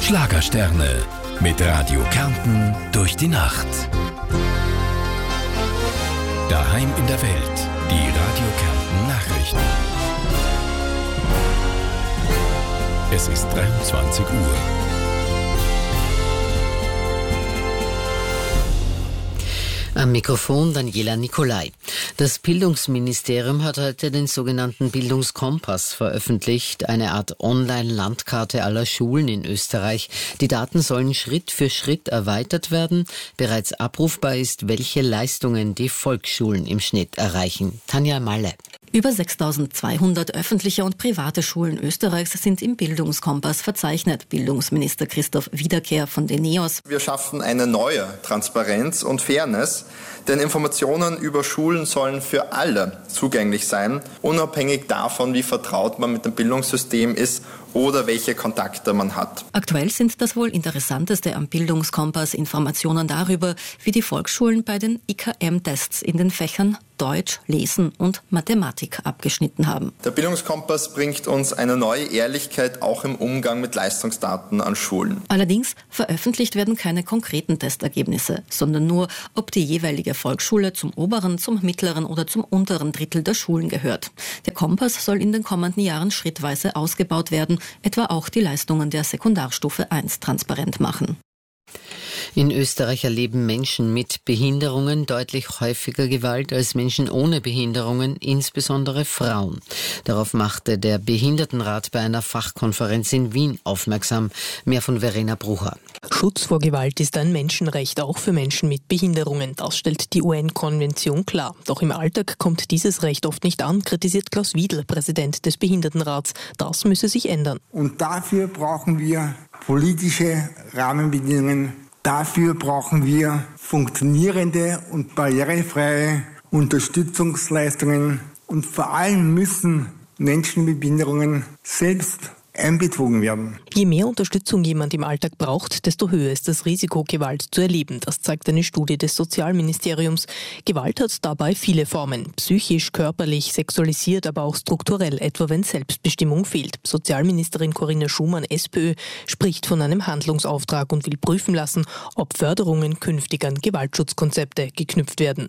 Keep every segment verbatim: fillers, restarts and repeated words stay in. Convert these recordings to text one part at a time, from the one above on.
Schlagersterne mit Radio Kärnten durch die Nacht. Daheim in der Welt, die Radio Kärnten Nachrichten. Es ist dreiundzwanzig Uhr. Am Mikrofon Daniela Nicolai. Das Bildungsministerium hat heute den sogenannten Bildungskompass veröffentlicht, eine Art Online-Landkarte aller Schulen in Österreich. Die Daten sollen Schritt für Schritt erweitert werden. Bereits abrufbar ist, welche Leistungen die Volksschulen im Schnitt erreichen. Tanja Malle. Über sechstausendzweihundert öffentliche und private Schulen Österreichs sind im Bildungskompass verzeichnet. Bildungsminister Christoph Wiederkehr von den NEOS. Wir schaffen eine neue Transparenz und Fairness, denn Informationen über Schulen sollen für alle zugänglich sein, unabhängig davon, wie vertraut man mit dem Bildungssystem ist oder welche Kontakte man hat. Aktuell sind das wohl interessanteste am Bildungskompass Informationen darüber, wie die Volksschulen bei den I K M-Tests in den Fächern Deutsch, Lesen und Mathematik abgeschnitten haben. Der Bildungskompass bringt uns eine neue Ehrlichkeit auch im Umgang mit Leistungsdaten an Schulen. Allerdings veröffentlicht werden keine konkreten Testergebnisse, sondern nur, ob die jeweilige Volksschule zum oberen, zum mittleren oder zum unteren Drittel der Schulen gehört. Der Kompass soll in den kommenden Jahren schrittweise ausgebaut werden, etwa auch die Leistungen der Sekundarstufe eins transparent machen. In Österreich erleben Menschen mit Behinderungen deutlich häufiger Gewalt als Menschen ohne Behinderungen, insbesondere Frauen. Darauf machte der Behindertenrat bei einer Fachkonferenz in Wien aufmerksam. Mehr von Verena Brucher. Schutz vor Gewalt ist ein Menschenrecht, auch für Menschen mit Behinderungen. Das stellt die U N-Konvention klar. Doch im Alltag kommt dieses Recht oft nicht an, kritisiert Klaus Wiedl, Präsident des Behindertenrats. Das müsse sich ändern. Und dafür brauchen wir politische Rahmenbedingungen. Dafür brauchen wir funktionierende und barrierefreie Unterstützungsleistungen. Und vor allem müssen Menschen mit Behinderungen selbst einbezogen werden. Je mehr Unterstützung jemand im Alltag braucht, desto höher ist das Risiko, Gewalt zu erleben. Das zeigt eine Studie des Sozialministeriums. Gewalt hat dabei viele Formen. Psychisch, körperlich, sexualisiert, aber auch strukturell, etwa wenn Selbstbestimmung fehlt. Sozialministerin Corinna Schumann, SPÖ, spricht von einem Handlungsauftrag und will prüfen lassen, ob Förderungen künftig an Gewaltschutzkonzepte geknüpft werden.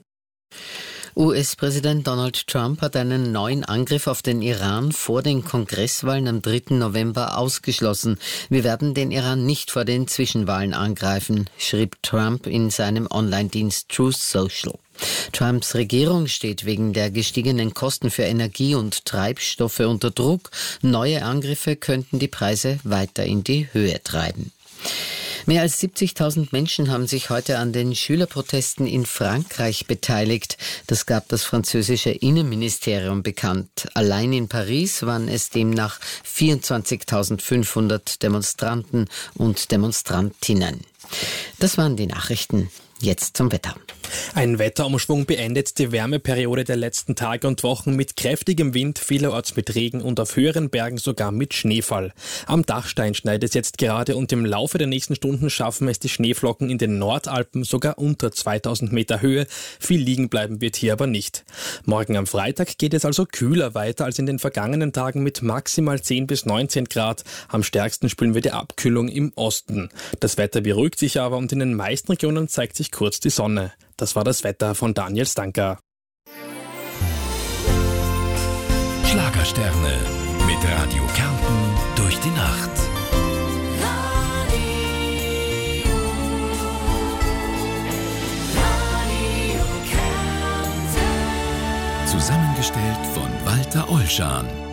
U S-Präsident Donald Trump hat einen neuen Angriff auf den Iran vor den Kongresswahlen am dritten November ausgeschlossen. Wir werden den Iran nicht vor den Zwischenwahlen angreifen, schrieb Trump in seinem Online-Dienst Truth Social. Trumps Regierung steht wegen der gestiegenen Kosten für Energie und Treibstoffe unter Druck. Neue Angriffe könnten die Preise weiter in die Höhe treiben. Mehr als siebzigtausend Menschen haben sich heute an den Schülerprotesten in Frankreich beteiligt. Das gab das französische Innenministerium bekannt. Allein in Paris waren es demnach vierundzwanzigtausendfünfhundert Demonstranten und Demonstrantinnen. Das waren die Nachrichten. Jetzt zum Wetter. Ein Wetterumschwung beendet die Wärmeperiode der letzten Tage und Wochen mit kräftigem Wind, vielerorts mit Regen und auf höheren Bergen sogar mit Schneefall. Am Dachstein schneit es jetzt gerade und im Laufe der nächsten Stunden schaffen es die Schneeflocken in den Nordalpen sogar unter zweitausend Meter Höhe. Viel liegen bleiben wird hier aber nicht. Morgen am Freitag geht es also kühler weiter als in den vergangenen Tagen mit maximal zehn bis neunzehn Grad. Am stärksten spüren wir die Abkühlung im Osten. Das Wetter beruhigt sich aber und in den meisten Regionen zeigt sich kurz die Sonne. Das war das Wetter von Daniel Stanker. Schlagersterne mit Radio Kärnten durch die Nacht. Radio, Radio Kärnten. Zusammengestellt von Walter Olschan.